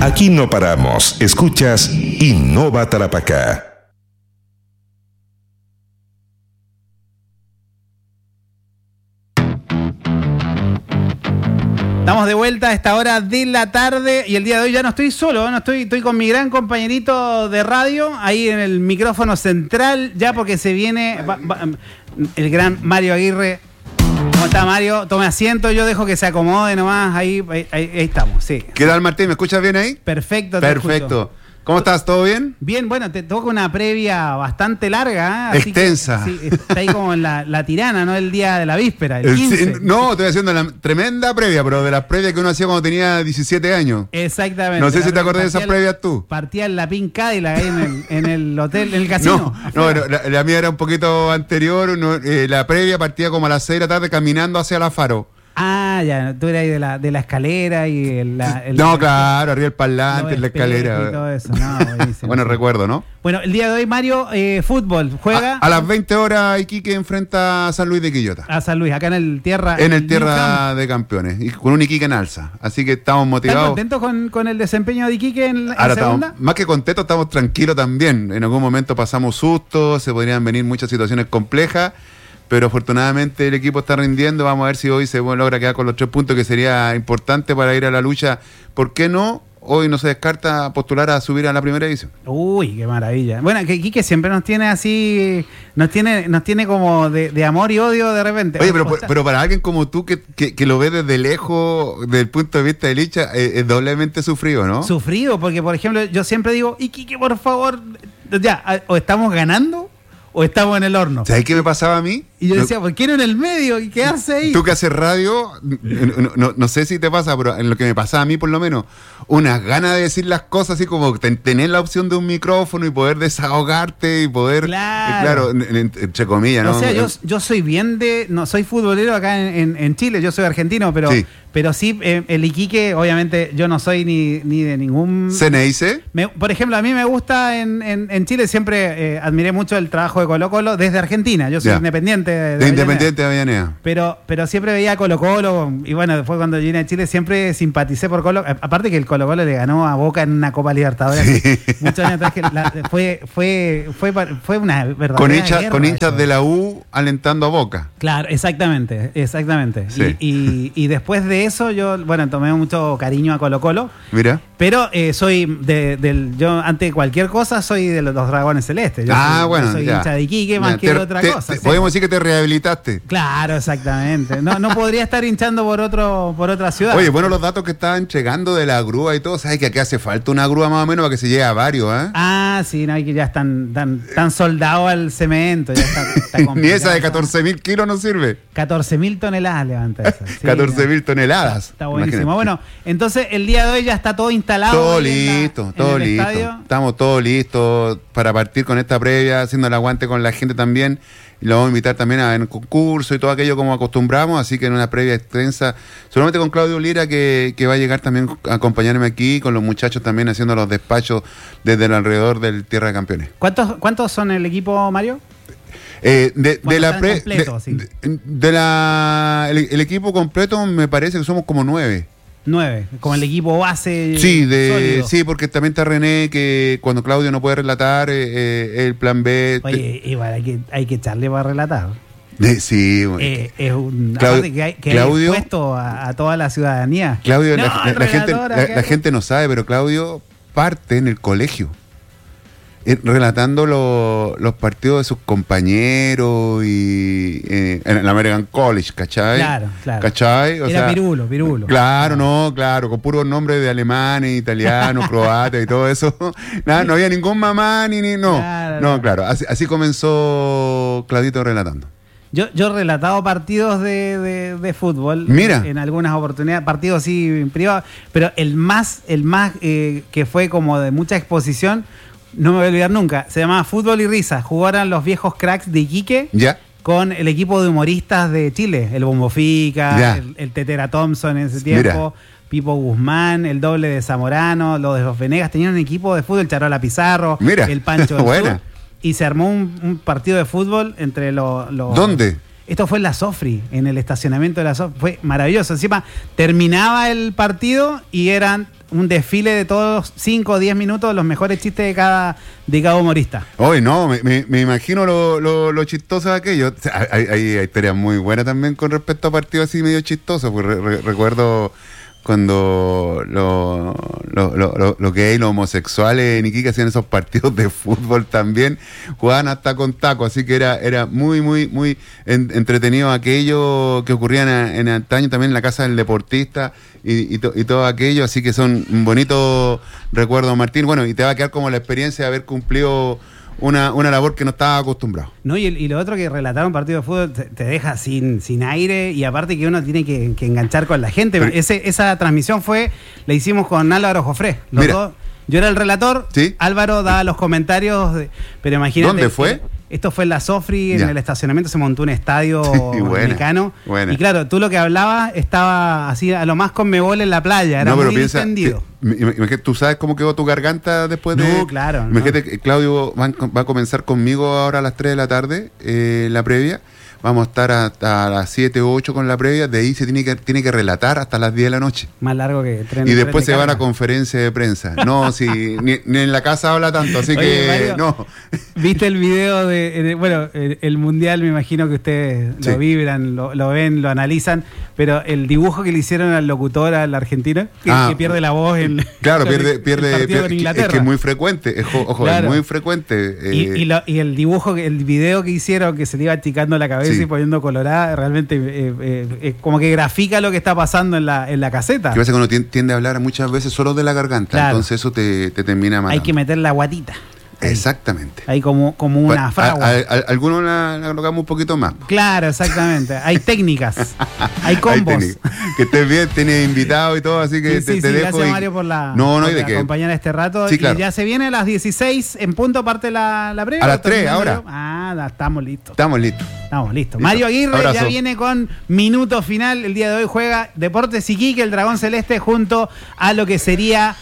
Aquí no paramos. Escuchas Innova Tarapacá. Estamos de vuelta a esta hora de la tarde y el día de hoy ya no estoy solo, estoy con mi gran compañerito de radio ahí en el micrófono central, ya porque se viene el gran Mario Aguirre. ¿Cómo está, Mario? Tome asiento, yo dejo que se acomode nomás, ahí estamos, sí. ¿Qué tal, Martín? ¿Me escuchas bien ahí? Perfecto. Perfecto. ¿Cómo estás? ¿Todo bien? Bien, bueno, te toca una previa bastante larga, ¿eh? Extensa. Sí, está ahí como en la tirana, ¿no? El día de la víspera, el 15. No, estoy haciendo la tremenda previa, pero de las previas que uno hacía cuando tenía 17 años. Exactamente. No sé si te acordás de esas previas tú. Partía en la Pink Cadillac ahí en el hotel, en el casino. No, la mía era un poquito anterior. La previa partía como a las 6 de la tarde caminando hacia la Faro. Ah, ya, tú eras ahí de la escalera y No, claro, arriba el parlante, en la escalera. Y todo eso. No, buenísimo. Bueno, recuerdo, ¿no? Bueno, el día de hoy, Mario, fútbol, juega. A las 20 horas, Iquique enfrenta a San Luis de Quillota. A San Luis, acá en el Tierra. En el Tierra de Campeones, y con un Iquique en alza. Así que estamos motivados. ¿Están contentos con el desempeño de Iquique en Ahora segunda? Estamos, más que contentos, estamos tranquilos también. En algún momento pasamos sustos, se podrían venir muchas situaciones complejas. Pero afortunadamente el equipo está rindiendo. Vamos a ver si hoy se logra quedar con los 3 puntos, que sería importante para ir a la lucha. ¿Por qué no? Hoy no se descarta postular a subir a la primera división. Uy, qué maravilla. Bueno, que Quique siempre nos tiene así, nos tiene como de amor y odio de repente. Oye, pero para alguien como tú que lo ve desde lejos, desde el punto de vista de Licha, es doblemente sufrido, ¿no? Sufrido, porque por ejemplo yo siempre digo, y Quique, por favor, ya, o estamos ganando o estamos en el horno. ¿Sabes qué me pasaba a mí? Y yo decía, ¿por qué no en el medio? ¿Y qué hace ahí? Tú que haces radio, no sé si te pasa, pero en lo que me pasaba a mí por lo menos, unas ganas de decir las cosas así como tener la opción de un micrófono y poder desahogarte y poder... Claro, entre comillas, ¿no? O sea, yo soy no soy futbolero acá en Chile, yo soy argentino, pero sí, el Iquique, obviamente, yo no soy ni de ningún... ¿CNIC? Por ejemplo, a mí me gusta en Chile, siempre admiré mucho el trabajo de Colo-Colo desde Argentina, yo soy independiente de Independiente de Avellaneda. Pero siempre veía a Colo-Colo, y bueno, después cuando vine a Chile siempre simpaticé por Colo, aparte que el Colo-Colo le ganó a Boca en una Copa Libertadores muchos años atrás, que fue una verdadera guerra, con hinchas de la U alentando a Boca. Claro, exactamente. Sí. Y después de eso yo, bueno, tomé mucho cariño a Colo-Colo. Mira. Pero soy yo ante cualquier cosa soy de los Dragones Celestes. Yo soy hincha de Iquique más que de otra cosa. Podemos decir que te rehabilitaste. Claro, exactamente. No podría estar hinchando por otra ciudad. Oye, bueno, los datos que estaban llegando de la grúa y todo, ¿sabes que aquí hace falta una grúa más o menos para que se llegue a varios, ¿eh? Ah, sí, no, que ya están soldados al cemento. Ya está ni esa de 14.000 kilos no sirve. 14.000 toneladas levanta esa. Sí, 14.000 toneladas. Está buenísimo. Imagínate. Bueno, entonces el día de hoy ya está todo instalado. Todo listo. Estamos todos listos para partir con esta previa, haciendo el aguante con la gente también. Y lo vamos a invitar también a un concurso y todo aquello como acostumbramos, así que en una previa extensa, solamente con Claudio Lira que va a llegar también a acompañarme aquí, con los muchachos también haciendo los despachos desde el alrededor del Tierra de Campeones. ¿Cuántos son el equipo, Mario? El equipo completo me parece que somos como 9. 9, como el equipo base. Sí, porque también está René, que cuando Claudio no puede relatar, el plan B. Oye, igual hay que echarle para relatar. Sí, es un Claudio, puesto a toda la ciudadanía. Claudio, la gente no sabe, pero Claudio parte en el colegio. Relatando los partidos de sus compañeros y en el American College, ¿cachai? Claro. ¿Cachai? Era Pirulo. Claro, con puros nombres de alemanes, italianos, croatas y todo eso. Nada, no había ningún mamá claro. Así comenzó Claudito relatando. Yo he relatado partidos de fútbol. Mira. En algunas oportunidades, partidos así privados, pero el más que fue como de mucha exposición, no me voy a olvidar nunca, se llamaba Fútbol y Risa. Jugaron los viejos cracks de Iquique con el equipo de humoristas de Chile, el Bombo Fica, el Tetera Thompson en ese tiempo, Pipo Guzmán, el doble de Zamorano, los de los Venegas, tenían un equipo de fútbol, Charola Pizarro, el Pancho del Sur, y se armó un partido de fútbol entre los... ¿Dónde? Esto fue en la Sofri, en el estacionamiento de la Sofri. Fue maravilloso. Encima, terminaba el partido y eran un desfile de todos 5 o 10 minutos los mejores chistes de cada humorista. Hoy no, me imagino lo chistoso de aquello. O sea, hay historias muy buenas también con respecto a partidos así medio chistosos. Pues recuerdo cuando los gays, los homosexuales en Iquique hacían esos partidos de fútbol también, jugaban hasta con tacos, así que era muy, muy, muy entretenido aquello que ocurría en antaño también en la casa del deportista y todo aquello, así que son un bonito recuerdo, Martín. Bueno, y te va a quedar como la experiencia de haber cumplido una labor que no estaba acostumbrado. No, y lo otro que relatar un partido de fútbol te deja sin aire, y aparte que uno tiene que enganchar con la gente. Pero esa transmisión la hicimos con Álvaro Jofré. Yo era el relator, ¿sí? Álvaro daba los comentarios, pero imagínate. ¿Dónde fue? Esto fue en la Sofri, en el estacionamiento se montó un estadio mexicano. Y claro, tú lo que hablabas estaba así a lo más Conmebol en la playa, era muy distendido. ¿Tú sabes cómo quedó tu garganta después de...? No, claro. Imagínate, Claudio va a comenzar conmigo ahora a las 3 de la tarde, la previa. Vamos a estar hasta las 7 o 8 con la previa. De ahí se tiene que relatar hasta las 10 de la noche. Más largo que tren. Y después se va a la conferencia de prensa. No, si ni en la casa habla tanto, así que Mario, no. ¿Viste el video el Mundial? Me imagino que ustedes lo vibran, lo ven, lo analizan. Pero el dibujo que le hicieron al locutor, al argentino, que pierde la voz en claro, pierde en Inglaterra. Es que es muy frecuente, ojo, claro. Es muy frecuente. Y el dibujo, el video que hicieron, que se le iba achicando la cabeza y poniendo colorada, realmente como que grafica lo que está pasando en la caseta. Que pasa que uno tiende a hablar muchas veces solo de la garganta, claro. Entonces eso te termina matando. Hay que meter la guatita. Exactamente. Hay como una fragua. Algunos la colocamos un poquito más. Claro, exactamente. Hay técnicas. Hay combos. Que estés bien, tienes invitado y todo, así que te dejo. Gracias, Mario, por acompañar este rato. Sí, claro. Y ya se viene a las 16 en punto, parte la previa. A las 3 ahora. Estamos listos. Estamos listos. Mario Aguirre ya viene con minuto final. El día de hoy juega Deportes Iquique, el Dragón Celeste, junto a lo que sería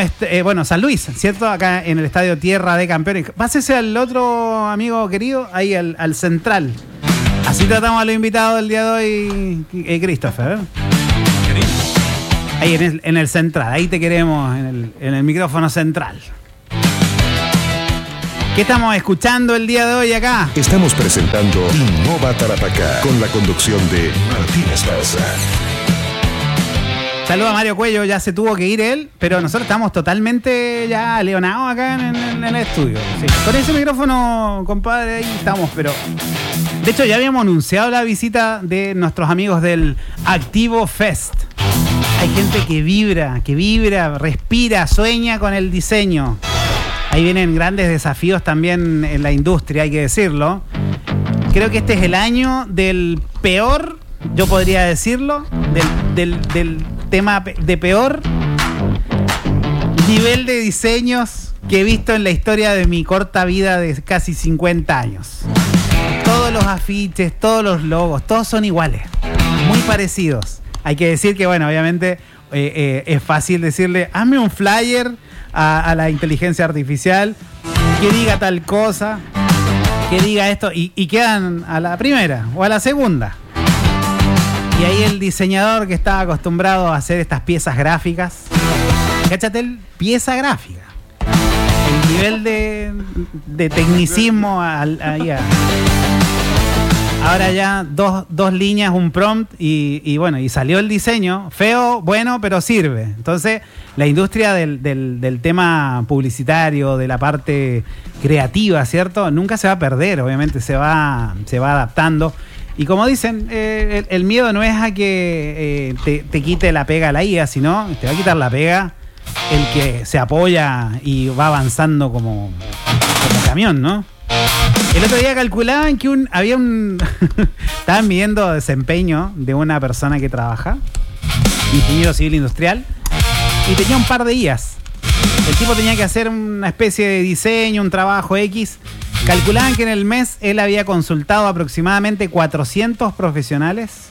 San Luis, ¿cierto? Acá en el Estadio Tierra de Campeones. Pásese al otro amigo querido, ahí al central. Así tratamos a los invitados del día de hoy, Christopher. Ahí en el central, ahí te queremos, en el micrófono central. ¿Qué estamos escuchando el día de hoy acá? Estamos presentando Innova Tarapacá, con la conducción de Martín Esparza. Saluda a Mario Cuello, ya se tuvo que ir él, pero nosotros estamos totalmente ya leonados acá en el estudio. Sí. Con ese micrófono, compadre, ahí estamos, pero... De hecho, ya habíamos anunciado la visita de nuestros amigos del Activo Fest. Hay gente que vibra, respira, sueña con el diseño. Ahí vienen grandes desafíos también en la industria, hay que decirlo. Creo que este es el año del peor, yo podría decirlo, del tema de peor nivel de diseños que he visto en la historia de mi corta vida de casi 50 años. Todos los afiches, todos los logos, todos son iguales, muy parecidos. Hay que decir que, bueno, obviamente es fácil decirle, hazme un flyer a la inteligencia artificial que diga tal cosa, que diga esto, y quedan a la primera o a la segunda. Y ahí el diseñador que estaba acostumbrado a hacer estas piezas gráficas, cáchate, pieza gráfica, el nivel de tecnicismo ahora ya dos líneas, un prompt y bueno, y salió el diseño, feo, bueno, pero sirve. Entonces, la industria del tema publicitario, de la parte creativa, ¿cierto? Nunca se va a perder, obviamente se va adaptando. Y como dicen, el miedo no es a que te quite la pega la IA, sino te va a quitar la pega el que se apoya y va avanzando como camión, ¿no? El otro día calculaban que estaban midiendo desempeño de una persona que trabaja, ingeniero civil industrial, y tenía un par de IAs. El tipo tenía que hacer una especie de diseño, un trabajo X. Calculaban que en el mes él había consultado aproximadamente 400 profesionales,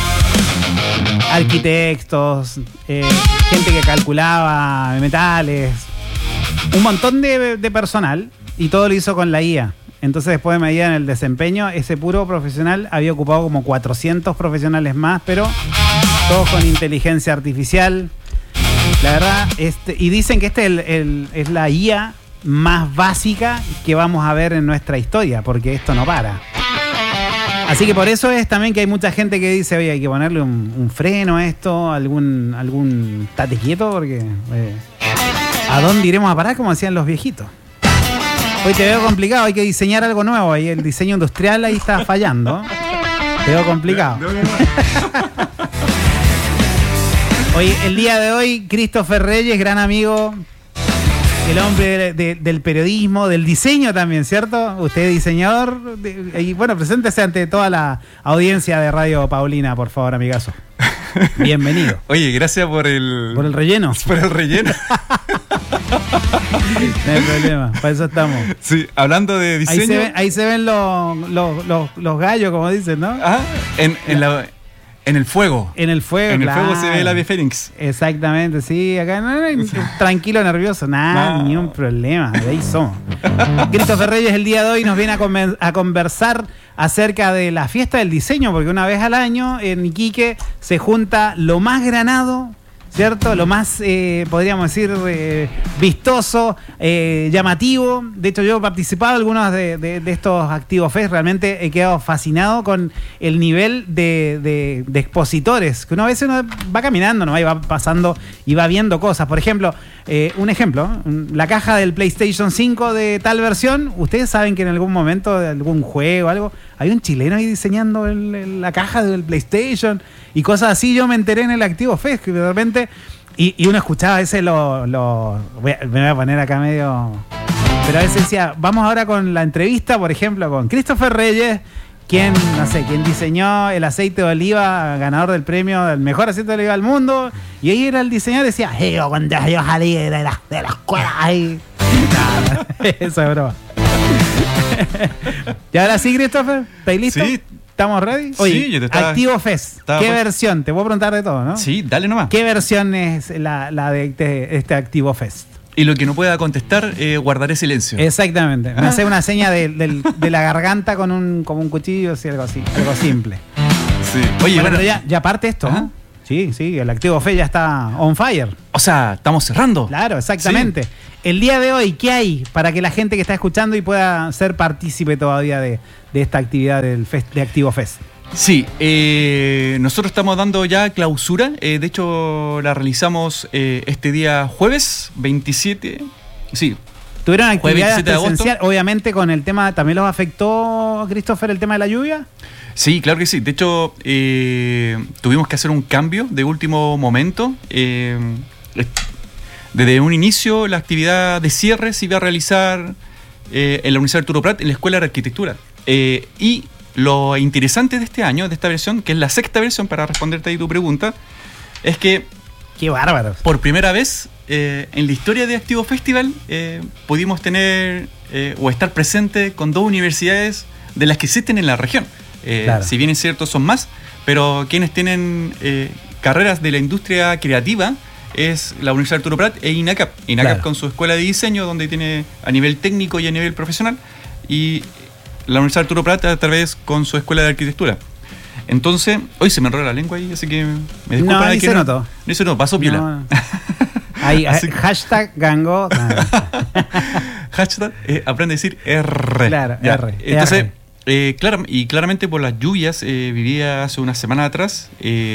arquitectos, gente que calculaba metales, un montón de personal, y todo lo hizo con la IA. entonces después medían el desempeño, ese puro profesional había ocupado como 400 profesionales más, pero todos con inteligencia artificial. La verdad, y dicen que es la IA más básica que vamos a ver en nuestra historia, porque esto no para. Así que por eso es también que hay mucha gente que dice, oye, hay que ponerle un freno a esto, algún tate quieto, porque ¿a dónde iremos a parar? Como decían los viejitos. Hoy te veo complicado, hay que diseñar algo nuevo, y el diseño industrial ahí está fallando. Te veo complicado. Hoy, el día de hoy, Christopher Reyes, gran amigo, el hombre del periodismo, del diseño también, ¿cierto? Usted es diseñador. Y bueno, preséntese ante toda la audiencia de Radio Paulina, por favor, amigazo. Bienvenido. Oye, gracias por el relleno. Por el relleno. No hay problema, para eso estamos. Sí, hablando de diseño. Ahí se ven los gallos, como dicen, ¿no? Ah, en el fuego. En el fuego, En claro. el fuego se ve el ave fénix. Exactamente, sí. Acá tranquilo, nervioso. Nada, ni un problema. De ahí somos. Christopher Reyes el día de hoy nos viene a conversar acerca de la fiesta del diseño, porque una vez al año en Iquique se junta lo más granado, ¿cierto? Lo más, podríamos decir, vistoso, llamativo. De hecho, yo he participado en algunos de estos Activo Fest. Realmente he quedado fascinado con el nivel de expositores. Que a veces uno va caminando, ¿no? Y va pasando y va viendo cosas. Por ejemplo, un ejemplo, la caja del PlayStation 5 de tal versión. Ustedes saben que en algún momento de algún juego o algo, hay un chileno ahí diseñando la caja del PlayStation y cosas así. Yo me enteré en el Activo Fest, que de repente, y uno escuchaba a veces me voy a poner acá medio, pero a veces decía, vamos ahora con la entrevista, por ejemplo, con Christopher Reyes, quien diseñó el aceite de oliva, ganador del premio del mejor aceite de oliva del mundo, y ahí era el diseñador, decía, cuando yo salí de la escuela, ahí. Eso es broma. Y ahora sí, Christopher, ¿estáis listo? Sí. ¿Estamos ready? Oye, sí, yo te estaba... Activo Fest. ¿Qué versión? Te voy a preguntar de todo, ¿no? Sí, dale nomás. ¿Qué versión es la de este Activo Fest? Y lo que no pueda contestar, guardaré silencio. Exactamente. Me hace una seña de la garganta como un cuchillo, así, algo así, algo simple. Sí. Oye, bueno, pero ya parte esto, ¿no? Sí, el Activo Fest ya está on fire. O sea, estamos cerrando. Claro, exactamente. Sí. El día de hoy, ¿qué hay para que la gente que está escuchando y pueda ser partícipe todavía de esta actividad de Activo Fest? Sí, nosotros estamos dando ya clausura. De hecho, la realizamos este día jueves 27. Sí. ¿Tuvieron actividades presenciales? Obviamente con el tema, ¿también los afectó, Christopher, el tema de la lluvia? Sí, claro que sí. De hecho, tuvimos que hacer un cambio de último momento. Desde un inicio, la actividad de cierre se iba a realizar en la Universidad Arturo Prat, en la Escuela de Arquitectura. Y lo interesante de este año, de esta versión, que es la sexta versión, para responderte ahí tu pregunta, es que... ¡Qué bárbaros! Por primera vez en la historia de Activo Festival pudimos tener o estar presente con dos universidades de las que existen en la región. Claro. Si bien es cierto, son más, pero quienes tienen carreras de la industria creativa es la Universidad Arturo Prat e INACAP. INACAP claro. Con su escuela de diseño, donde tiene a nivel técnico y a nivel profesional, y la Universidad Arturo Prat a través con su escuela de arquitectura. Entonces, hoy se me enrolla la lengua ahí, así que me disculpan. No, ahí se notó. No se notó, pasó piola. No. Ahí, hashtag gango. Hashtag aprende a decir R. Claro, ya. R. Entonces, claramente por las lluvias, vivía hace una semana atrás,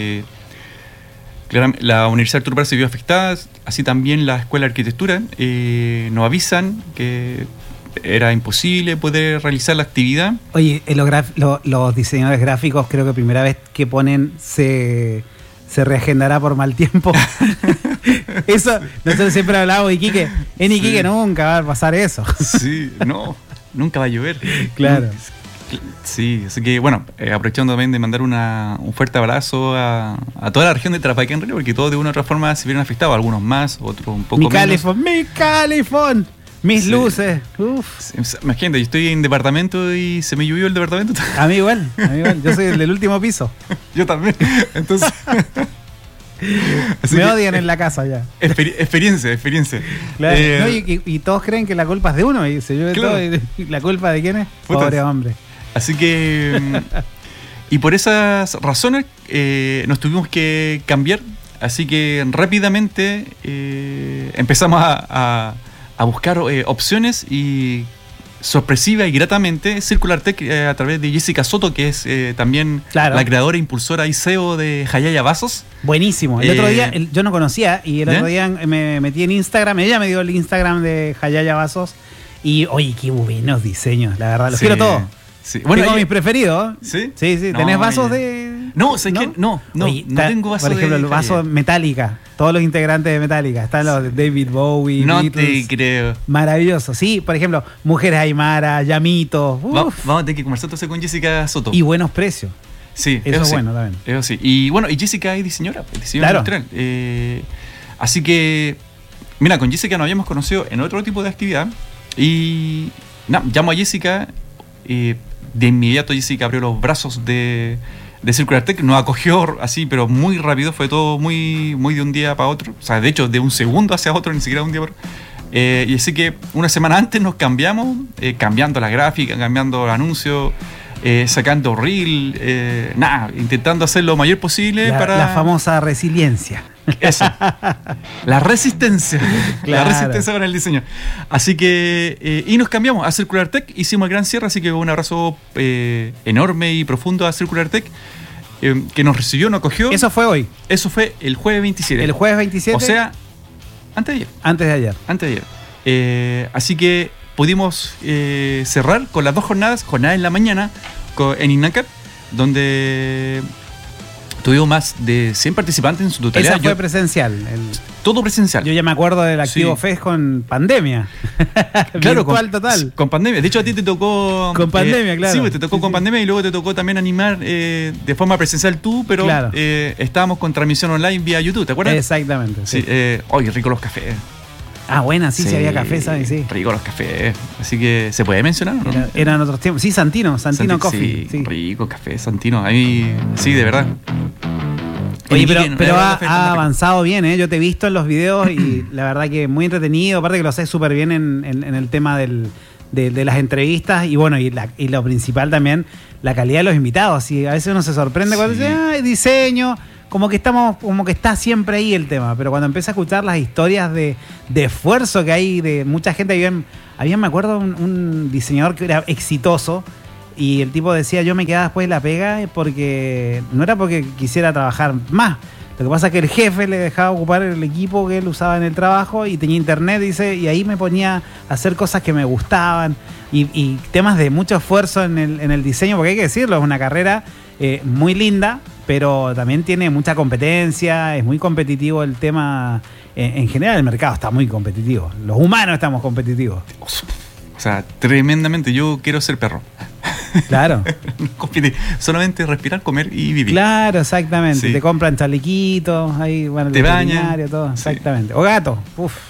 la Universidad Arturo Prat se vio afectada, así también la Escuela de Arquitectura. Nos avisan que era imposible poder realizar la actividad. Oye, los diseñadores gráficos, creo que primera vez que ponen se reagendará por mal tiempo. Eso, nosotros siempre hablábamos de Iquique. En Iquique nunca va a pasar eso. Sí, nunca va a llover. Claro. Sí, así que bueno, aprovechando también de mandar un fuerte abrazo a toda la región de Tarapacá, en realidad, porque todos de una u otra forma se vieron afectados, algunos más, otros un poco menos. Mi califón, mis luces. Uf. Imagínate, yo estoy en departamento y se me llovió el departamento. A mí igual, yo soy el del último piso. Yo también, entonces... Me odian en la casa ya. Experiencia. Claro. No, y todos creen que la culpa es de uno y se llueve todo. ¿Y la culpa de quién es? Pobre hombre. Así que... y por esas razones nos tuvimos que cambiar. Así que rápidamente empezamos a buscar opciones y sorpresiva y gratamente Circular Tech a través de Jessica Soto, que es también la creadora, impulsora y CEO de Hayaya Vasos. Buenísimo. El otro día yo no conocía y el otro día me metí en Instagram. Ella me dio el Instagram de Hayaya Vasos y oye, qué buenos diseños, la verdad, los quiero todos. Sí. Bueno, tengo mis preferidos. ¿Sí? Sí. ¿Tenés vasos de...? No, sé que no tengo vasos de... Por ejemplo, los vasos Metallica. Todos los integrantes de Metallica. Están los de David Bowie, No Beatles. te creo. Maravilloso. Sí, por ejemplo, Mujeres Aymara, Llamitos. Vamos a tener que conversar entonces con Jessica Soto. Y buenos precios. Sí, eso es bueno también. Eso sí. Y bueno, y Jessica es diseñadora industrial. Así que, mira, con Jessica nos habíamos conocido en otro tipo de actividad. Y llamo a Jessica. De inmediato Jessica abrió los brazos de Circular Tech, nos acogió así, pero muy rápido, fue todo muy de un día para otro, o sea, de hecho de un segundo hacia otro, ni siquiera de un día para otro. Y así que una semana antes nos cambiamos, cambiando la gráfica, cambiando el anuncio, sacando reel, intentando hacer lo mayor posible para... La famosa resiliencia. Eso. La resistencia. Claro. La resistencia con el diseño. Así que... y nos cambiamos a Circular Tech. Hicimos el gran cierre, así que un abrazo enorme y profundo a Circular Tech. Que nos recibió, nos acogió. Eso fue hoy. Eso fue el jueves 27. El jueves 27. O sea, antes de ayer. Así que pudimos cerrar con las dos jornada en la mañana en INNACAT, donde... tuvimos más de 100 participantes en su totalidad. Esa fue presencial. Todo presencial. Yo ya me acuerdo del Activo Fest con pandemia. Claro, total. Con pandemia. De hecho, a ti te tocó... Con pandemia, claro. Sí, te tocó con pandemia y luego te tocó también animar de forma presencial tú, pero estábamos con transmisión online vía YouTube, ¿te acuerdas? Exactamente. Sí. Oye, rico los cafés. Ah, buena, sí había café, ¿sabes? Sí. Rico los cafés. Así que, ¿se puede mencionar o no? Eran otros tiempos. Sí, Santino Coffee. Sí, rico café, Santino. A mí, sí, de verdad. Oye, pero ha avanzado bien, ¿eh? Yo te he visto en los videos y la verdad que muy entretenido. Aparte que lo sé súper bien en el tema de las entrevistas. Y bueno, y lo principal también, la calidad de los invitados. Y a veces uno se sorprende cuando dice, diseño... Como que está siempre ahí el tema, pero cuando empieza a escuchar las historias de esfuerzo que hay de mucha gente, había me acuerdo un diseñador que era exitoso y el tipo decía, yo me quedaba después de la pega porque no era porque quisiera trabajar más. Lo que pasa es que el jefe le dejaba ocupar el equipo que él usaba en el trabajo y tenía internet, dice, y ahí me ponía a hacer cosas que me gustaban y temas de mucho esfuerzo en el diseño, porque hay que decirlo, es una carrera muy linda, pero también tiene mucha competencia, es muy competitivo el tema. En general el mercado está muy competitivo, los humanos estamos competitivos. O sea, tremendamente, yo quiero ser perro. Claro. Solamente respirar, comer y vivir. Claro, exactamente. Sí. Te compran chalequitos, ahí, bueno, te bañan, todo, exactamente. Sí. O gato,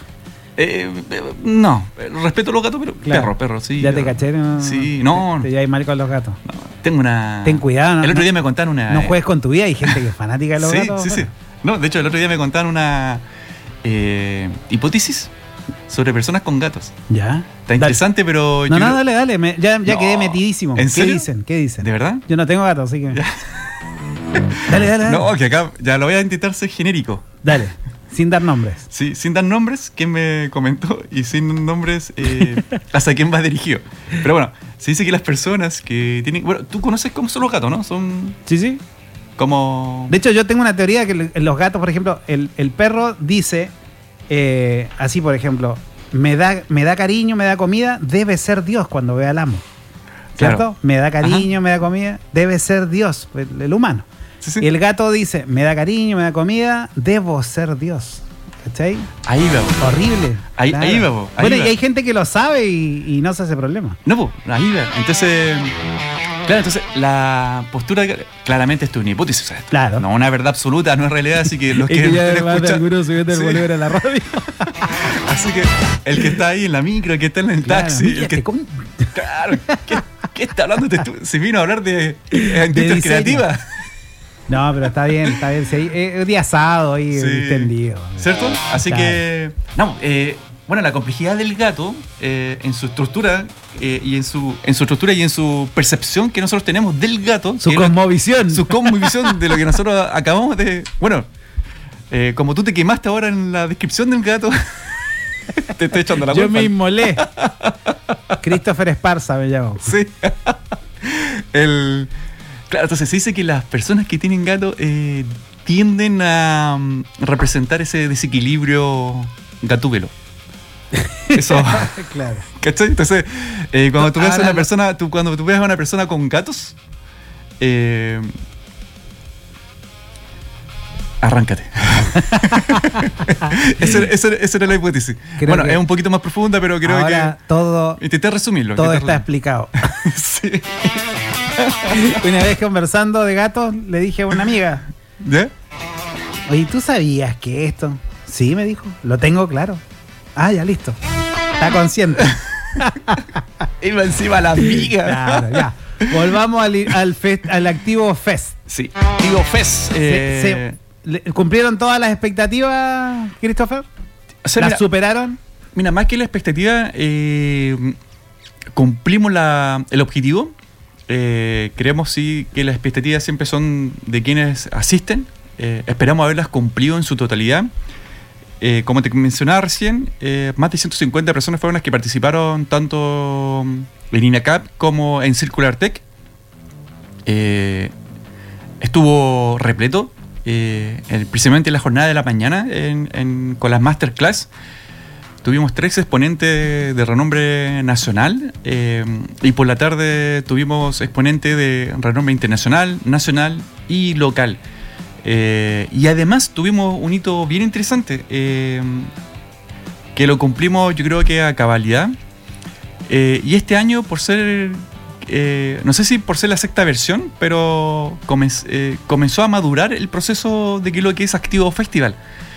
no, respeto a los gatos, pero claro. perro, sí. ¿Ya te caché? No, sí, no. ¿Te llevas mal con los gatos? No, tengo una... Ten cuidado, ¿no? El otro día me contaron una... No juegues con tu vida, hay gente que es fanática de los gatos. Sí. No, de hecho, el otro día me contaron una hipótesis sobre personas con gatos. ¿Ya? Está interesante, pero... No, dale. Ya quedé metidísimo. ¿En serio? ¿Qué dicen? ¿De verdad? Yo no tengo gatos, así que... Dale. No, que acá ya lo voy a intentar ser genérico. Dale. Sin dar nombres. Sí, sin dar nombres, quién me comentó, y sin nombres hasta quién va dirigido. Pero bueno, se dice que las personas que tienen... Bueno, tú conoces cómo son los gatos, ¿no? Son... Sí. Como... De hecho, yo tengo una teoría que los gatos, por ejemplo, el perro dice, así por ejemplo, me da cariño, me da comida, debe ser Dios cuando ve al amo. ¿Cierto? Claro. Me da cariño, me da comida, debe ser Dios, el humano. Sí. Y el gato dice, me da cariño, me da comida, debo ser Dios. ¿Cachai? Ahí va. Horrible. Ahí va. Bueno, y hay gente que lo sabe y no se hace problema. No, ahí va. Entonces, la postura claramente es una hipótesis. O sea, claro. No una verdad absoluta, no es realidad, así que los es que ya escuchan... algunos subiendo el volumen a la radio. Así que el que está ahí en la micro, el que está en el taxi, el que... Claro, ¿qué está hablando? Se vino a hablar de industria creativa. No, pero está bien. Sí, un día asado ahí extendido. ¿Cierto? Así que... bueno, la complejidad del gato en su estructura y en su estructura y en su percepción que nosotros tenemos del gato. Su cosmovisión. Su cosmovisión de lo que nosotros acabamos de... Bueno, como tú te quemaste ahora en la descripción del gato, te estoy echando la culpa. Yo me inmolé. Christopher Esparza me llamo. Sí. Claro, entonces se dice que las personas que tienen gato tienden a representar ese desequilibrio gatúbelo. Eso. Claro. ¿Cachai? Entonces, cuando tú ves a una persona, cuando tú ves a una persona con gatos, arráncate. Esa era la hipótesis. Bueno, es un poquito más profunda, pero creo ahora que intenté resumirlo. Todo está explicado. Sí. Una vez conversando de gatos, le dije a una amiga, ¿ya? Oye, ¿tú sabías que esto? Sí, me dijo, lo tengo claro. Ah, ya, listo. Está consciente. Iba encima la amiga. Claro, ya. Volvamos al Activo Fest. Sí, Activo Fest. ¿Cumplieron todas las expectativas, Christopher? O sea, ¿Las superaron? Mira, más que la expectativa, cumplimos el objetivo. Creemos sí que las expectativas siempre son de quienes asisten. Esperamos haberlas cumplido en su totalidad. Como te mencionaba recién, más de 150 personas fueron las que participaron tanto en INACAP como en Circular Tech. Estuvo repleto, precisamente en la jornada de la mañana con las masterclass. Tuvimos 3 exponentes de renombre nacional y por la tarde tuvimos exponentes de renombre internacional, nacional y local. Y además tuvimos un hito bien interesante que lo cumplimos yo creo que a cabalidad. Y este año por ser, no sé si por ser la 6ª versión, pero comenzó a madurar el proceso de lo que es Activo Festival.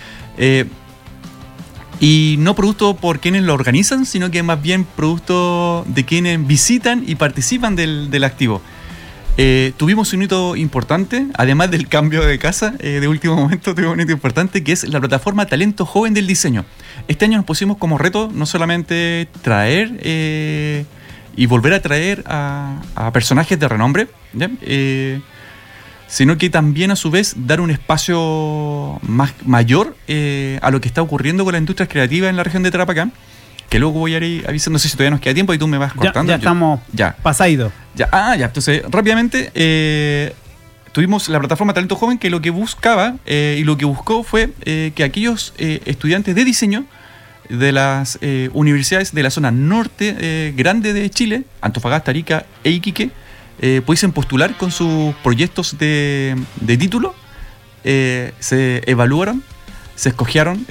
Y no producto por quienes lo organizan, sino que más bien producto de quienes visitan y participan del Activo. Tuvimos un hito importante, además del cambio de casa de último momento, tuvimos un hito importante que es la plataforma Talento Joven del Diseño. Este año nos pusimos como reto no solamente traer y volver a traer a personajes de renombre, ¿ya? Sino que también a su vez dar un espacio mayor a lo que está ocurriendo con las industrias creativas en la región de Tarapacá, que luego voy a ir avisando, no sé si todavía nos queda tiempo y tú me vas cortando. Ya estamos pasaditos. Ya, entonces rápidamente tuvimos la plataforma Talento Joven que lo que buscaba y lo que buscó fue que aquellos estudiantes de diseño de las universidades de la zona norte grande de Chile, Antofagasta, Arica e Iquique, pudiesen postular con sus proyectos de título, se evaluaron, se escogieron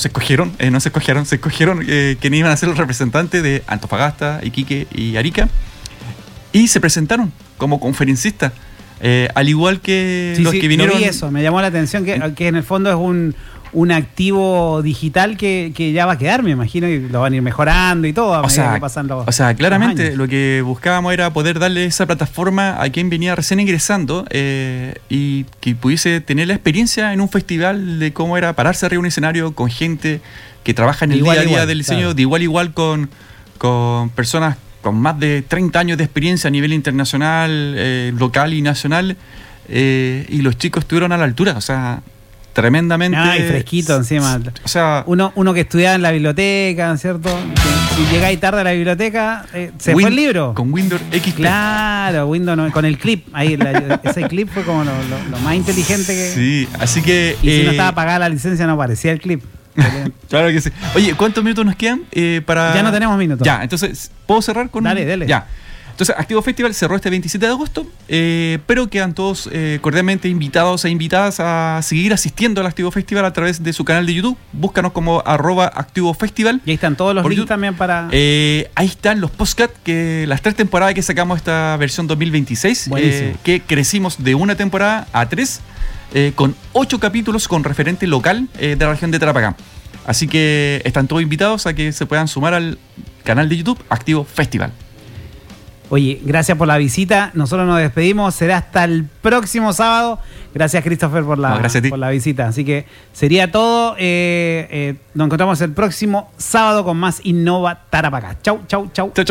quienes iban a ser los representantes de Antofagasta, Iquique y Arica, y se presentaron como conferencistas, al igual que los que vinieron. Lo vi eso, me llamó la atención que en el fondo es un activo digital que ya va a quedar, me imagino, y lo van a ir mejorando y todo a medida que pasan los claramente los años. Lo que buscábamos era poder darle esa plataforma a quien venía recién ingresando y que pudiese tener la experiencia en un festival de cómo era pararse arriba de un escenario con gente que trabaja en el día a día del diseño, claro, de igual a igual con personas con más de 30 años de experiencia a nivel internacional, local y nacional, y los chicos estuvieron a la altura, o sea, tremendamente. Y fresquito encima. O sea, uno que estudiaba en la biblioteca, ¿cierto? Si llegáis tarde a la biblioteca, se fue el libro. Con Windows XP. Claro, Windows con el clip. Ahí ese clip fue como lo más inteligente que. Sí, así que. Y si no estaba pagada la licencia, no aparecía el clip. Claro que sí. Oye, ¿cuántos minutos nos quedan para...? Ya no tenemos minutos. Ya, entonces, ¿puedo cerrar con...? Dale. Ya. Entonces, Activo Festival cerró este 27 de agosto, pero quedan todos cordialmente invitados e invitadas a seguir asistiendo al Activo Festival a través de su canal de YouTube. Búscanos como @ActivoFestival. Y ahí están todos los links YouTube también para... ahí están los podcasts, las 3 temporadas que sacamos esta versión 2026, que crecimos de una temporada a 3, con 8 capítulos con referente local de la región de Tarapacá. Así que están todos invitados a que se puedan sumar al canal de YouTube Activo Festival. Oye, gracias por la visita. Nosotros nos despedimos. Será hasta el próximo sábado. Gracias, Christopher, por la visita. Así que sería todo. Nos encontramos el próximo sábado con más Innova Tarapacá. Chau, chau, chau.